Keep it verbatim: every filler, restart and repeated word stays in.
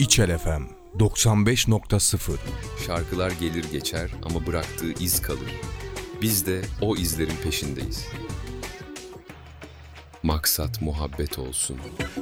İçel F M doksan beş nokta sıfır. Şarkılar gelir geçer ama bıraktığı iz kalır. Biz de o izlerin peşindeyiz. Maksat muhabbet olsun.